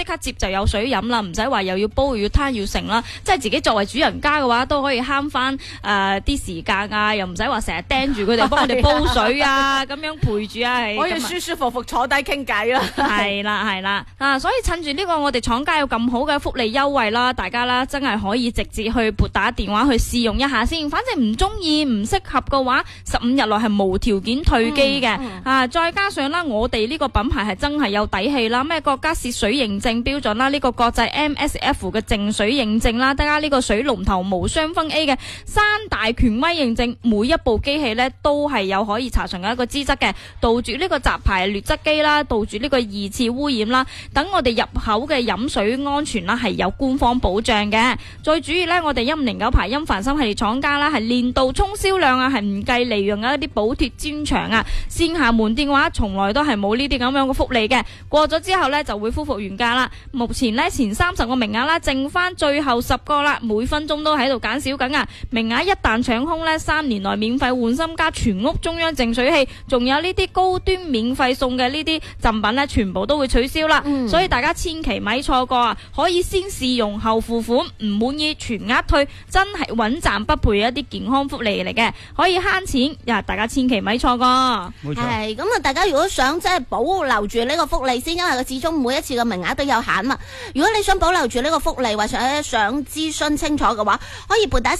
刻接就有水飲啦，唔使話又要煲又要攤要成啦。即係自己作為主人家嘅話，都可以慳翻啲時間啊，又唔使話成日盯住佢哋幫我哋煲水啊，咁樣陪住啊， 可以舒舒服服坐低傾偈啦。 係啦所以趁住呢個我哋廠家有咁好嘅福利優惠啦，大家啦真係可以直接去撥打電話去試用一下先。反正唔中意唔適合嘅話，15日內係無條件退機嘅。再加上啦，我哋呢個品牌係真係有底氣啦，咩國家涉水認證標準啦，呢個國際 MSF 嘅淨水認證啦，得加呢個水龍頭無雙分 A 嘅3大權威認證，每一部機器呢都係有可以查詢嘅一個資質嘅，杜絕呢個雜牌劣質機啦，杜絕呢個二次污染啦，等我哋入口嘅飲水安全啦係有官方保障嘅。最主要呢，我哋1509牌因凡森系列廠家啦係年度沖銷量啊係唔計利潤嘅一啲補貼專場啊，線下門店嘅話從來都係冇呢啲咁樣嘅福利嘅，過咗之後呢就會恢復原價啦。目前呢，前30個名額啦，剩翻最後10個啦，每分鐘都喺度減少緊啊！名額一旦搶空呢，3年內免費換新加全屋中央淨水器，仲有呢啲高端免費送嘅呢啲贈品呢，全部都會取消啦。所以大家千祈咪錯過啊！可以先試用後付款，唔滿意全額退，真係穩賺不賠一啲健康福利嚟嘅，可以慳錢呀！大家千祈咪錯過。 係咁啊！大家如果想即係保留住呢個福利先，因為佢始終每一次嘅名額都有限嘛。如果你想保留住呢個福利，或者想諮詢清楚嘅話，可以撥打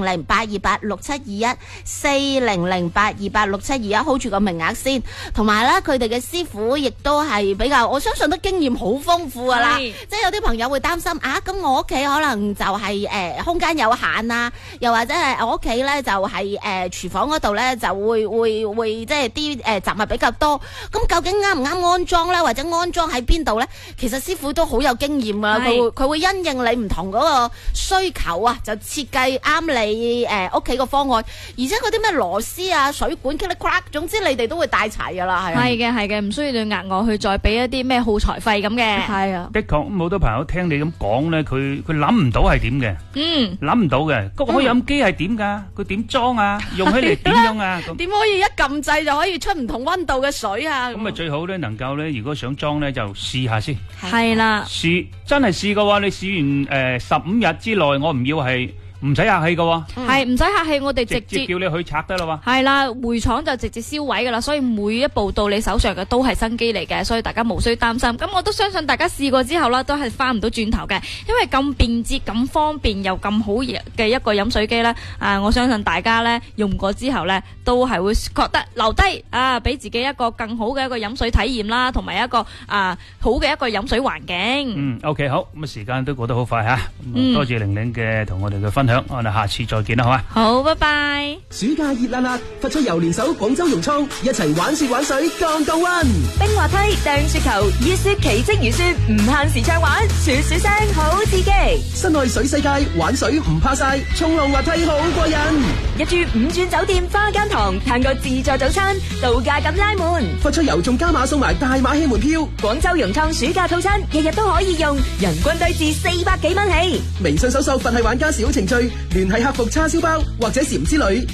400-828-6721，400-828-6721，hold住個名額先。同埋咧，佢哋嘅師傅亦都係比較，我相信都經驗好豐富噶啦。即係有啲朋友會擔心啊，咁我屋企可能就係空間有限啊，又或者係我屋企咧就係廚房嗰度咧就會即係啲雜物比較多。咁究竟啱唔啱安裝咧，或者安裝喺邊度咧？其實師傅都好有經驗啊，佢會因應你唔同嗰個需求啊，就設計啱你屋企個方案。而且嗰啲咩螺絲啊、水管 click crack， 總之你哋都會帶齊噶啦。係嘅，唔需要你額外去再俾一啲咩耗材費咁嘅。係啊， 的確好多朋友聽你咁講咧，佢諗唔到係點嘅，諗唔到嘅。個開飲機係點㗎？佢點裝啊？用起嚟點樣啊？ 點可以一撳掣就可以出唔同溫度嘅水啊？ 咁啊最好咧，能夠咧，如果想裝咧，就試下先。 係啦， 真係試嘅話，你試完15日之內，我唔要係唔使客氣嘅， 係唔使客氣，我哋直接叫你去拆得啦。 係啦，回廠就直接銷毀噶啦，所以每一部到你手上嘅都係新機嚟嘅，所以大家無需擔心。咁我都相信大家試過之後啦，都係翻唔到轉頭嘅，因為咁便捷、咁方便又咁好嘅一個飲水機咧，我相信大家咧用過之後咧，都係會覺得留低俾自己一個更好嘅一個飲水體驗啦，同埋一個好嘅一個飲水環境。 OK 好，咁時間都過得好快吓，多謝玲玲嘅同我哋嘅分享。我哋下次再見啦，好嘛？ 好，拜拜。 暑假熱辣辣，發出遊聯手廣州融創，一齊玩雪玩水降降溫。 冰滑梯、掟雪球、熱雪奇蹟如雪，唔限時暢玩，雪雪聲好刺激。 室內水世界，玩水唔怕晒，衝浪滑梯好過癮。 入住5鑽酒店花間堂，嘆個自助早餐，度假咁拉滿。 發出遊中加碼送埋大馬戲門票。 廣州融創暑假套餐，日日都可以用，人均低至400幾蚊起。 微信搜索佛系玩家小程序，聯繫客服叉燒包或者禪之旅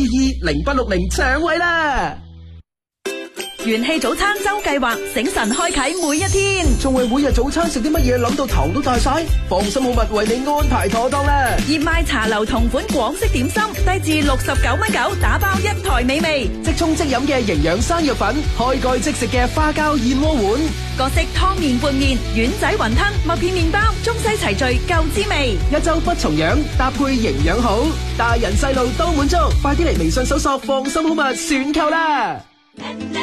86220860搶位啦！ 元氣早餐周計劃，醒神開啟每一天。 仲為每日早餐食啲乜嘢諗到頭都大晒？放心好物為你安排妥當啦！ 熱賣茶樓同款廣式點心，低至69.9蚊，打包一台美味。 即沖即飲嘅營養山藥粉，開蓋即食嘅花膠燕窩碗， 各式湯麵拌麵、丸仔雲吞、麥片麵包，中西齊聚夠滋味。 一周不重樣，搭配營養好，大人細路都滿足。快啲嚟微信搜索放心好物選購啦！